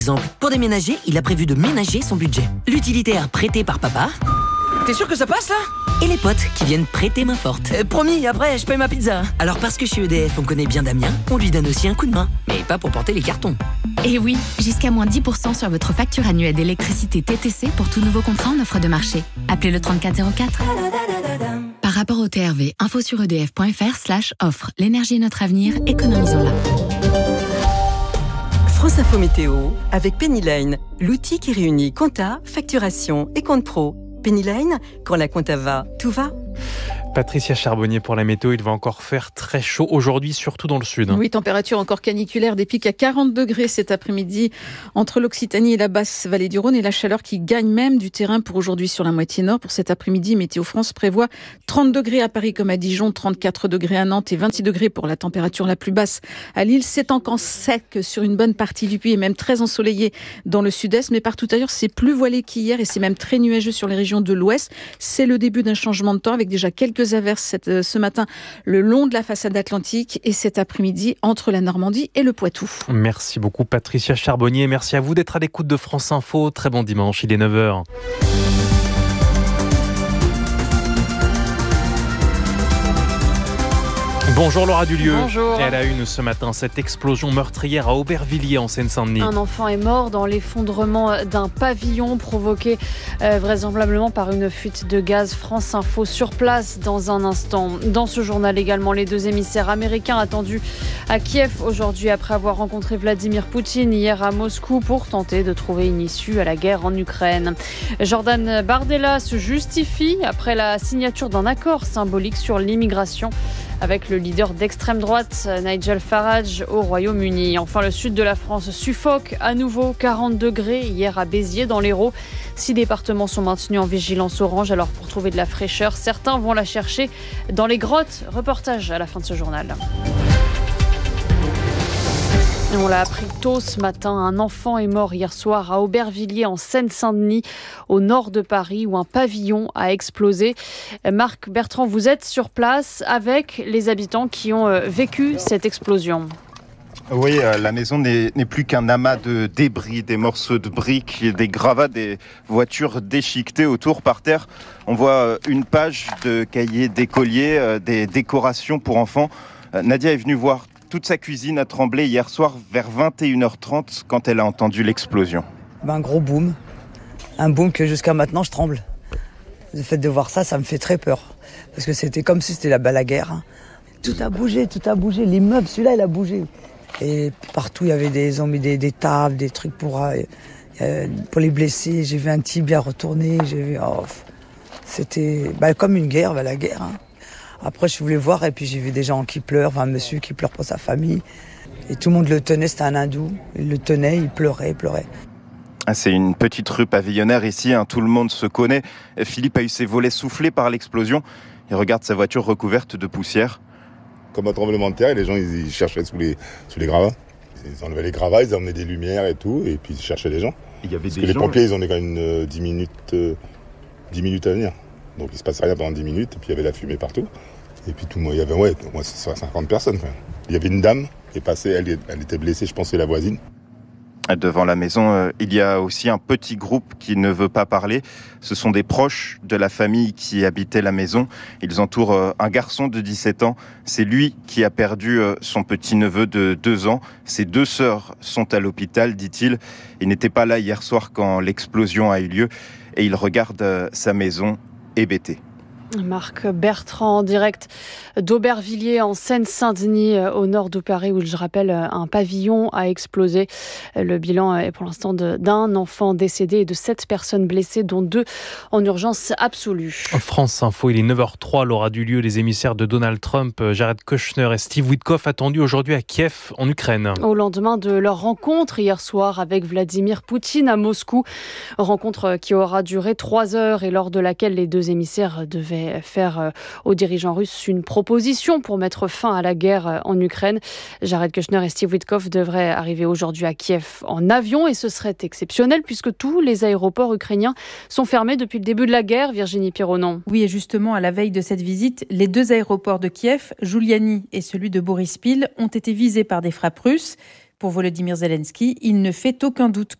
Exemple, pour déménager, il a prévu de ménager son budget. L'utilitaire prêté par papa. T'es sûr que ça passe là ? Et les potes qui viennent prêter main forte. Promis, après je paye ma pizza. Alors parce que chez EDF on connaît bien Damien, on lui donne aussi un coup de main. Mais pas pour porter les cartons. Et oui, jusqu'à moins 10% sur votre facture annuelle d'électricité TTC pour tout nouveau contrat en offre de marché. Appelez le 3404. Par rapport au TRV, info sur edf.fr/offre. L'énergie est notre avenir, économisons-la. France Info Météo avec Pennyline, l'outil qui réunit compta, facturation et compte pro. Pennyline, quand la compta va, tout va. Patricia Charbonnier pour la météo, il va encore faire très chaud aujourd'hui, surtout dans le sud. Oui, température encore caniculaire, des pics à 40 degrés cet après-midi entre l'Occitanie et la basse vallée du Rhône et la chaleur qui gagne même du terrain pour aujourd'hui sur la moitié nord. Pour cet après-midi, Météo France prévoit 30 degrés à Paris comme à Dijon, 34 degrés à Nantes et 26 degrés pour la température la plus basse à Lille. C'est encore sec sur une bonne partie du pays et même très ensoleillé dans le sud-est, mais partout ailleurs, c'est plus voilé qu'hier et c'est même très nuageux sur les régions de l'ouest. C'est le début d'un changement de temps avec déjà quelques averses ce matin le long de la façade atlantique et cet après-midi entre la Normandie et le Poitou. Merci beaucoup Patricia Charbonnier, merci à vous d'être à l'écoute de France Info. Très bon dimanche, il est 9h. Bonjour Laura Dulieu. Bonjour. Et à la une ce matin, cette explosion meurtrière à Aubervilliers en Seine-Saint-Denis. Un enfant est mort dans l'effondrement d'un pavillon provoqué vraisemblablement par une fuite de gaz. France Info sur place dans un instant. Dans ce journal également, les deux émissaires américains attendus à Kiev aujourd'hui après avoir rencontré Vladimir Poutine hier à Moscou pour tenter de trouver une issue à la guerre en Ukraine. Jordan Bardella se justifie après la signature d'un accord symbolique sur l'immigration avec le leader d'extrême droite, Nigel Farage, au Royaume-Uni. Enfin, le sud de la France suffoque à nouveau, 40 degrés hier à Béziers dans l'Hérault. 6 départements sont maintenus en vigilance orange. Alors pour trouver de la fraîcheur, certains vont la chercher dans les grottes. Reportage à la fin de ce journal. On l'a appris tôt ce matin, un enfant est mort hier soir à Aubervilliers en Seine-Saint-Denis, au nord de Paris, où un pavillon a explosé. Marc Bertrand, vous êtes sur place avec les habitants qui ont vécu cette explosion. Oui, la maison n'est plus qu'un amas de débris, des morceaux de briques, des gravats, des voitures déchiquetées autour par terre. On voit une page de cahiers d'écoliers, des décorations pour enfants. Nadia est venue voir toute sa cuisine a tremblé hier soir vers 21h30 quand elle a entendu l'explosion. Un gros boom. Un boom que jusqu'à maintenant je tremble. Le fait de voir ça, ça me fait très peur. Parce que c'était comme si c'était la guerre. Tout a bougé. L'immeuble, celui-là, il a bougé. Et partout, il y avait ils ont mis des tables, des trucs pour les blessés. J'ai vu un tibia retourner. C'était comme une guerre, la guerre. Après, je voulais voir et puis j'ai vu des gens qui pleurent, un monsieur qui pleure pour sa famille. Et tout le monde le tenait, c'était un hindou. Il le tenait, il pleurait. C'est une petite rue pavillonnaire ici, tout le monde se connaît. Philippe a eu ses volets soufflés par l'explosion. Il regarde sa voiture recouverte de poussière. Comme un tremblement de terre, et les gens ils cherchaient sous les gravats. Ils enlevaient les gravats, ils emmenaient des lumières et tout, et puis ils cherchaient les gens. Les pompiers, ils ont quand même 10 minutes à venir. Donc il se passait rien pendant 10 minutes, et puis il y avait la fumée partout. Et puis il y avait au moins 50 personnes quand même. Il y avait une dame qui est passée, elle était blessée, je pense que c'est la voisine. Devant la maison, il y a aussi un petit groupe qui ne veut pas parler. Ce sont des proches de la famille qui habitaient la maison. Ils entourent un garçon de 17 ans. C'est lui qui a perdu son petit-neveu de 2 ans. Ses 2 sœurs sont à l'hôpital, dit-il. Il n'était pas là hier soir quand l'explosion a eu lieu. Et il regarde sa maison hébété. Marc Bertrand en direct d'Aubervilliers en Seine-Saint-Denis au nord de Paris où, je rappelle, un pavillon a explosé. Le bilan est pour l'instant d'un enfant décédé et de 7 personnes blessées dont 2 en urgence absolue. France Info, il est 9h03, Laura Dulieu, les émissaires de Donald Trump, Jared Kushner et Steve Witkoff attendus aujourd'hui à Kiev en Ukraine. Au lendemain de leur rencontre hier soir avec Vladimir Poutine à Moscou, rencontre qui aura duré 3 heures et lors de laquelle les deux émissaires devaient faire aux dirigeants russes une proposition pour mettre fin à la guerre en Ukraine. Jared Kushner et Steve Witkoff devraient arriver aujourd'hui à Kiev en avion et ce serait exceptionnel puisque tous les aéroports ukrainiens sont fermés depuis le début de la guerre. Virginie Pironon. Oui, et justement, à la veille de cette visite, les 2 aéroports de Kiev, Juliani et celui de Boryspil, ont été visés par des frappes russes. Pour Volodymyr Zelensky, il ne fait aucun doute